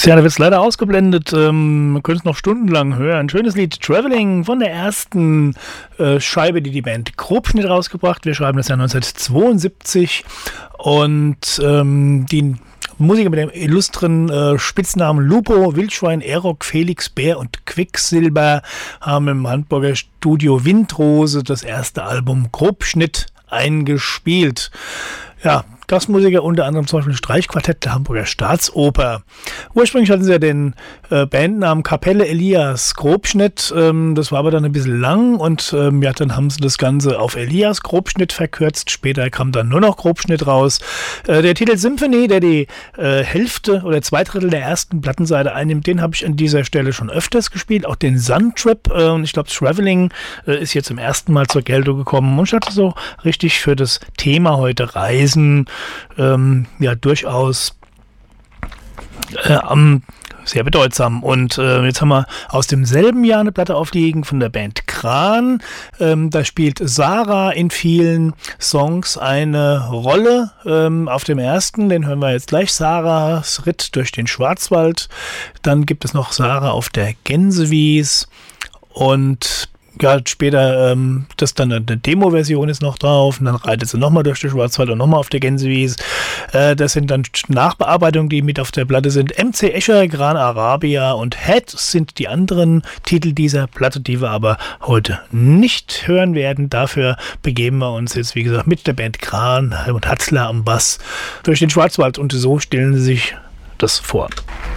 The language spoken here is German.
Tja, da wird es leider ausgeblendet. Man könnte es noch stundenlang hören. Schönes Lied, Traveling, von der ersten Scheibe, die Band Grobschnitt rausgebracht. Wir schreiben das Jahr 1972 und die Musiker mit dem illustren Spitznamen Lupo, Wildschwein, Erok, Felix, Bär und Quecksilber haben im Hamburger Studio Windrose das erste Album Grobschnitt eingespielt. Ja, Gastmusiker unter anderem zum Beispiel Streichquartett der Hamburger Staatsoper. Ursprünglich hatten sie ja den Bandnamen Kapelle Elias Grobschnitt. Das war aber dann ein bisschen lang und dann haben sie das Ganze auf Elias Grobschnitt verkürzt. Später kam dann nur noch Grobschnitt raus. Der Titel Symphony, der die Hälfte oder 2/3 der ersten Plattenseite einnimmt, den habe ich an dieser Stelle schon öfters gespielt. Auch den Sun-Trip. Ich glaube, Traveling ist jetzt zum ersten Mal zur Geltung gekommen. Und ich hatte so richtig für das Thema heute Reisen durchaus sehr bedeutsam. Und jetzt haben wir aus demselben Jahr eine Platte aufliegen von der Band Kran. Da spielt Sarah in vielen Songs eine Rolle. Auf dem ersten, den hören wir jetzt gleich, Sarahs Ritt durch den Schwarzwald. Dann gibt es noch Sarah auf der Gänsewies und später, das dann eine Demo-Version ist noch drauf und dann reitet sie nochmal durch den Schwarzwald und nochmal auf der Gänsewies. Das sind dann Nachbearbeitungen, die mit auf der Platte sind. MC Escher, Gran Arabia und Head sind die anderen Titel dieser Platte, die wir aber heute nicht hören werden. Dafür begeben wir uns jetzt, wie gesagt, mit der Band Kran und Hatzler am Bass durch den Schwarzwald und so stellen sie sich das vor.